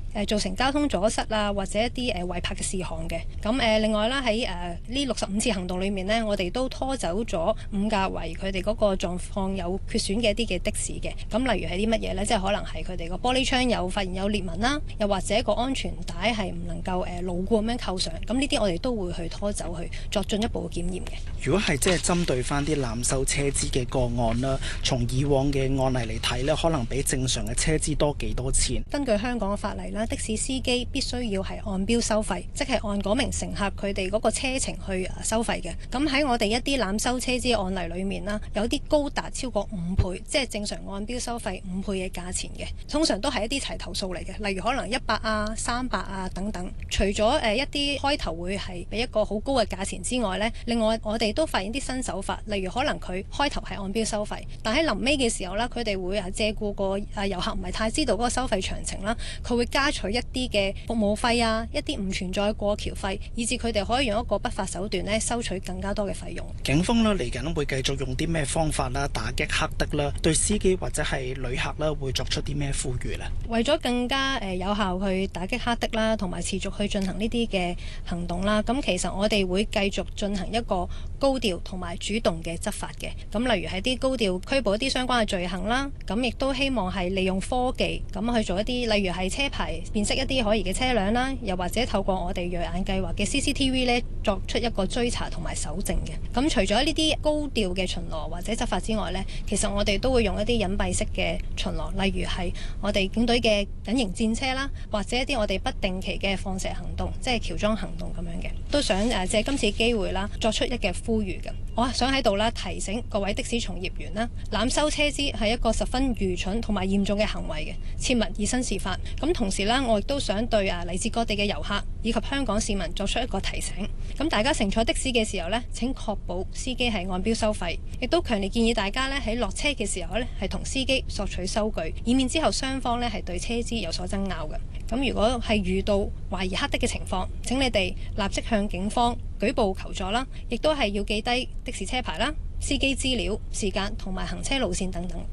造成交通阻塞啊，或者一啲違泊嘅事項嘅。咁另外啦，喺呢65次行動裏面呢，我哋都拖走咗5架為佢哋嗰個狀況有缺損嘅一啲嘅的士嘅。咁例如係啲乜嘢呢？即係可能係佢哋個玻璃窗有發現有裂紋啦，又或者個安全帶係唔能夠牢固咁樣扣上。咁呢啲我哋都會去拖走去作進一步嘅檢驗嘅。 如果係即係針對翻啲濫收車資嘅個案啦，從以往嘅案例嚟睇呢，可能比正常嘅車資多幾多錢？ 根據香港嘅法例啦，的士司機必須要係按標收費，即係按嗰名乘客佢哋嗰個車程去收費嘅。咁喺我哋一啲濫收車資案例裏面啦，有啲高達超過5倍，即係正常按標收費5倍嘅價錢嘅。通常都係一啲齊頭數嚟嘅，例如可能100啊、300啊等等。除咗一啲開頭會係俾一個好高嘅價錢之外呢，另外我哋都發現啲新手法，例如可能佢開頭係按標收費，但喺臨尾嘅時候呢，佢哋會借顧個遊客唔係太知道嗰個收費詳情啦，佢會加取一啲嘅服務費啊，一啲唔存在嘅過橋費，以至佢哋可以用一個不法手段呢收取更加多嘅費用。 警方呢嚟緊會繼續用啲咩方法啦，打擊黑的啦，對司機或者係旅客啦，會作出啲咩呼籲呢？ 為咗更加有效去打擊黑的啦，同埋持續去進行呢啲嘅行動啦，咁其實我哋會繼續進行一個高調同埋主動嘅執法嘅。咁例如係啲高調拘捕一啲相關嘅罪行啦，咁亦都希望係利用科技咁去做一啲，例如係車牌辨識一啲可疑嘅車輛啦，又或者透過我哋銳眼計劃嘅 CCTV 呢作出一個追查同埋搜證嘅。咁除咗呢啲高調嘅巡邏或者執法之外呢，其實我哋都會用一啲隱蔽式嘅巡邏，例如係我哋警隊嘅隱形戰車啦，或者一啲我哋不定期嘅放蛇行動，即係喬裝行動咁樣嘅。都想借今次機會啦，作出一嘅呼籲嘅。我想喺度啦提醒各位的士從業員啦，濫收車資係一個十分愚蠢同埋嚴重嘅行為嘅，切勿以身試法。咁同時啦，我亦都想對嚟自各地嘅遊客以及香港市民作出一個提醒。咁大家乘坐的士嘅時候呢，請確保司機係按標收費，亦都強烈建議大家呢喺落車嘅時候呢係同司機索取收據，以免之後雙方呢係對車資有所爭拗嘅。咁如果係遇到懷疑黑的嘅情況，請你哋立即向警方舉報求助啦，亦都係要記低的士車牌啦、司機資料、時間同埋行車路線等等。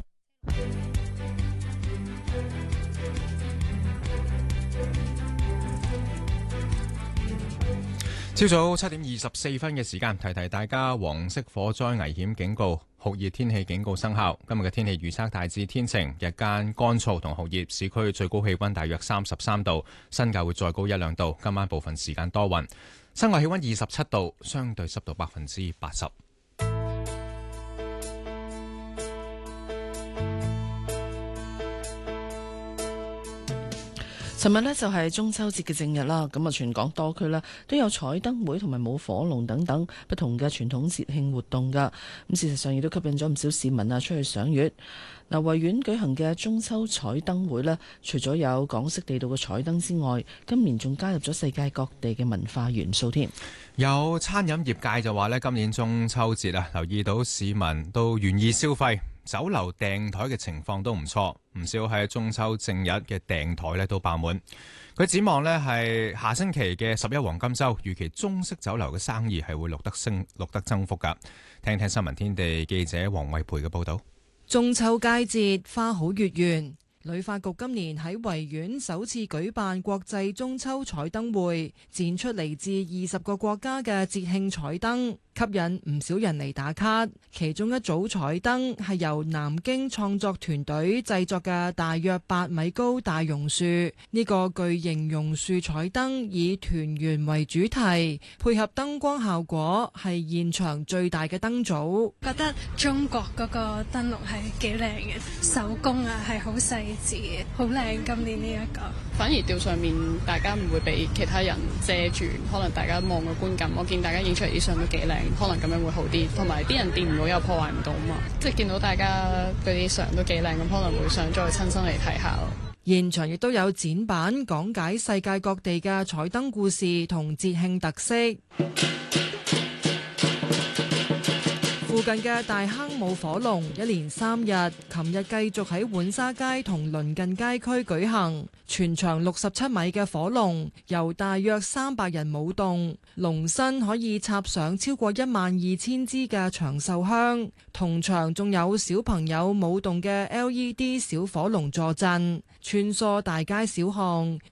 朝早7點24分嘅時間，提提大家黃色火災危險警告、酷熱天氣警告生效。今日嘅天氣預測大致天晴，日間乾燥同酷熱，市區最高氣溫大約33度，新界會再高1-2度。今晚部分時間多雲，室外氣溫27度，相對濕度80%。 尋日呢就係中秋節嘅正日啦，咁啊全港多區啦都有彩燈會同埋舞火龍等等不同嘅傳統節慶活動噶，咁事實上亦都吸引咗唔少市民啊出去賞月。嗱，維園舉行嘅中秋彩燈會呢，除咗有港式地道嘅彩燈之外，今年仲加入咗世界各地嘅文化元素添。 有餐飲業界就話呢，今年中秋節啊，留意到市民都願意消費，酒樓訂台嘅情況都唔錯，唔少喺中秋正日嘅訂台呢都爆滿。佢展望呢係下星期嘅11黃金週，預期中式酒樓嘅生意係會錄得增幅㗎。聽聽新聞天地記者黃慧培嘅報導。 中秋佳節花好月圓，旅發局今年喺維園首次舉辦國際中秋彩燈會，展出嚟自20個國家嘅節慶彩燈，吸引唔少人嚟打卡。其中一組彩燈係由南京創作團隊製作嘅大約8米高大榕樹，呢個巨型榕樹彩燈以團圓為主題，配合燈光效果係現場最大嘅燈組。 覺得中國嗰個燈籠係幾靚嘅，手工啊係好細緻嘅，好靚。今年呢一個反而吊上面大家唔會俾其他人遮住，可能大家望個觀感，我見大家影出嚟啲相都幾靚，可能咁樣會好啲，同埋啲人掂唔到又破壞唔到嘛，即係見到大家嗰啲相都幾靚，咁可能會想再親身嚟睇下咯。 現場亦都有展板講解世界各地嘅彩燈故事同節慶特色。附近嘅大坑舞火龍一連3日，琴日繼續喺浣紗街同鄰近街區舉行。全長67米嘅火龍，由大約300人舞動，龍身可以插上超過12000支嘅長壽香。同場仲有小朋友舞動嘅 LED 小火龍助陣，穿梭大街小巷，